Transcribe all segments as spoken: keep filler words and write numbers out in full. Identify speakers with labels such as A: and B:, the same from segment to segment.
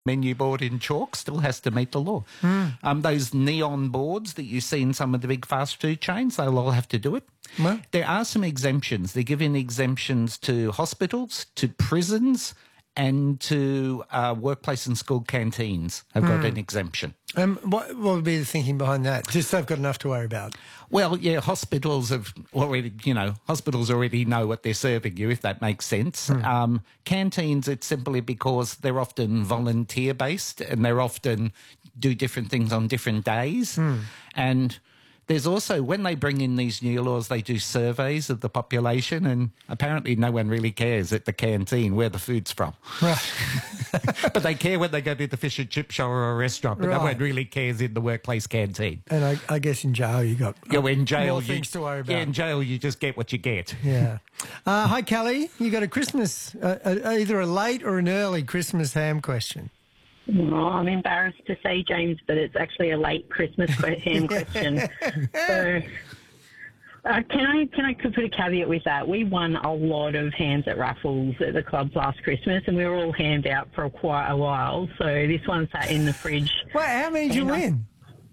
A: menu board in chalk still has to meet the law.
B: Mm.
A: Um, those neon boards that you see in some of the big fast food chains, they'll all have to do it.
B: Well,
A: there are some exemptions. They're giving exemptions to hospitals, to prisons, and to uh, workplace and school canteens have got
B: Mm.
A: an exemption.
B: Um, what, what would be the thinking behind that? Just they've got enough to worry about.
A: Well, yeah, hospitals have already, you know, hospitals already know what they're serving you, if that makes sense.
B: Mm.
A: Um, canteens, it's simply because they're often volunteer-based and they're often do different things on different days.
B: Mm.
A: And there's also, when they bring in these new laws, they do surveys of the population, and apparently no one really cares at the canteen where the food's from.
B: Right.
A: But they care when they go to the fish and chip shop or a restaurant, but
B: Right.
A: no one really cares in the workplace canteen.
B: And I, I guess in jail you got
A: Yeah, in jail,
B: more
A: you,
B: things to worry about.
A: Yeah, in jail you just get what you get.
B: Yeah. Uh, hi, Kelly. You got a Christmas, uh, uh, either a late or an early Christmas ham question.
C: Oh, I'm embarrassed to say, James, but it's actually a late Christmas que- ham question. So, uh, can I can I put a caveat with that? We won a lot of hams at raffles at the clubs last Christmas, and we were all hammed out for quite a while. So this one sat in the fridge.
B: Well, how many did you
C: And I-
B: win?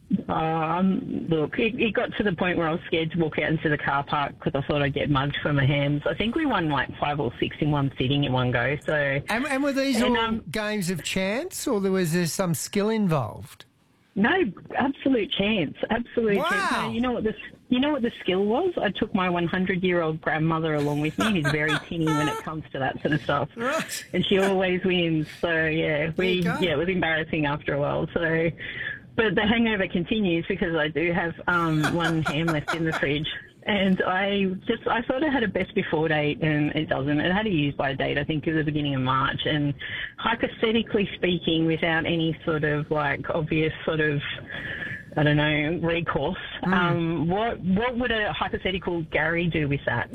C: Um, look, it, it got to the point where I was scared to walk out into the car park because I thought I'd get mugged for my hams. I think we won like five or six in one sitting in one go. So,
B: And, and were these
C: And,
B: all
C: um,
B: games of chance, or there was there some skill involved?
C: no, absolute chance, absolute chance.
B: Wow.
C: No, you know what the you know what the skill was? I took my hundred-year-old grandmother along with me, who's very tinny when it comes to that sort of stuff,
B: Right.
C: and she always wins. So yeah, we
B: you go.
C: yeah, it was embarrassing after a while. So. But the hangover continues because I do have um, one ham left in the fridge. And I just, I thought I had a best before date, and it doesn't. It had a use by date, I think, at the beginning of March. And hypothetically speaking, without any sort of like obvious sort of, I don't know, recourse,
B: Mm.
C: um, what what would a hypothetical Gary do with that?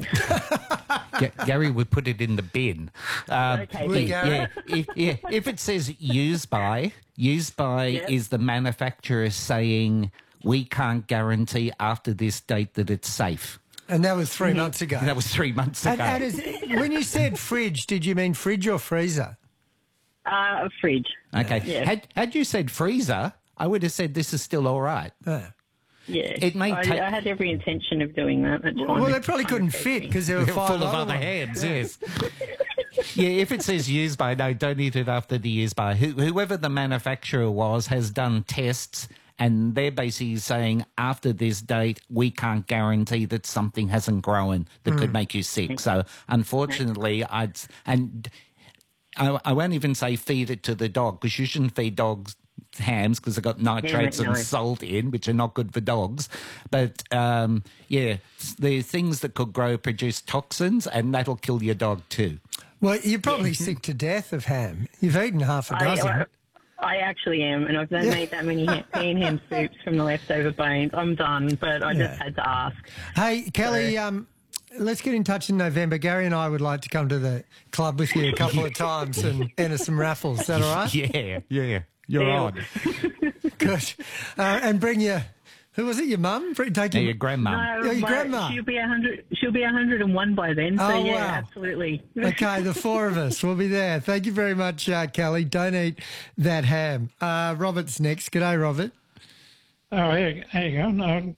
A: Ga- Gary would put it in the bin. Um,
C: Okay,
B: Would
A: yeah,
B: Gary?
A: yeah, if, yeah, if it says use by, use by
C: Yep.
A: is the manufacturer saying we can't guarantee after this date that it's safe.
B: And that was three months ago.
A: That was three months
B: And,
A: ago.
B: and is, when you said fridge, did you mean fridge or freezer?
C: Uh, a fridge.
A: Okay.
C: Yeah.
A: Had had you said freezer, I would have said this is still all right.
B: Oh.
C: Yeah,
A: It may
C: I,
A: take-
C: I had every intention of doing that. That's fine.
B: Well, they probably couldn't fit because there were
A: Full
B: five
A: of
B: other
A: other
B: ones.
A: hands, yes. Yeah, if it says use by, no, don't eat it after the use by. Who, whoever the manufacturer was has done tests, and they're basically saying after this date, we can't guarantee that something hasn't grown that could make you sick. So, unfortunately, I'd and I, I won't even say feed it to the dog, because you shouldn't feed dogs hams because they've got nitrates
C: Yeah, no.
A: and salt in, which are not good for dogs. But um, yeah, the things that could grow produce toxins, and that'll kill your dog too.
B: Well, you're probably sick to death of ham. You've eaten half a
C: I,
B: dozen.
C: I, I actually am, and I've done, made that many ha- pan ham soups from the leftover bones. I'm done, but I just
B: Yeah.
C: had to ask.
B: Hey, Kelly, um, let's get in touch in November. Gary and I would like to come to the club with you a couple of times and enter some raffles. Is that all right?
A: Yeah, yeah, you're
C: Deal.
A: on.
B: Good. Uh, and bring your, who was it, your mum? Bring- Take
A: Yeah,
B: your,
A: your grandma.
C: No,
B: Yeah, your
C: my-
B: grandma.
C: She'll be a hundred. She'll be a hundred and one by then. So
B: Oh,
C: yeah,
B: wow.
C: absolutely.
B: Okay, the four of us will be there. Thank you very much, uh, Kelly. Don't eat that ham. Uh, Robert's next. G'day, Robert.
D: Oh, here, here you go. No,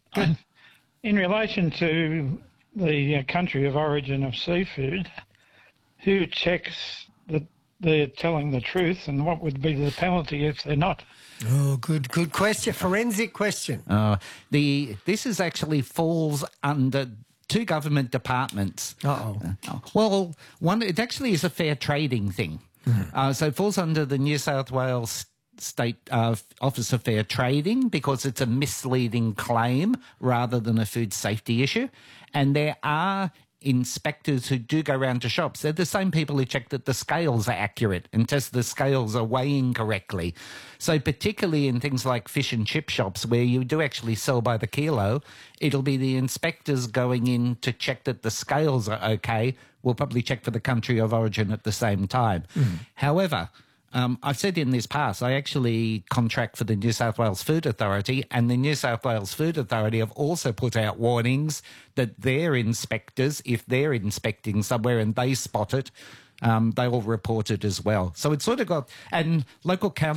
D: in relation to the uh, country of origin of seafood, who checks that they're telling the truth, and what would be the penalty if they're not?
B: Oh, good, good question. Forensic question.
A: Uh, the this is actually falls under two government departments.
B: Uh-oh.
A: Uh, Well, one it actually is a fair trading thing. Uh, so it falls under the New South Wales State uh, Office of Fair Trading because it's a misleading claim rather than a food safety issue. And there are inspectors who do go around to shops. They're the same people who check that the scales are accurate and test the scales are weighing correctly. So particularly in things like fish and chip shops where you do actually sell by the kilo, it'll be the inspectors going in to check that the scales are okay. We'll probably check for the country of origin at the same time. However, Um, I've said in this past, I actually contract for the New South Wales Food Authority, and the New South Wales Food Authority have also put out warnings that their inspectors, if they're inspecting somewhere and they spot it, Um, they all report it as well. So it's sort of got, and local council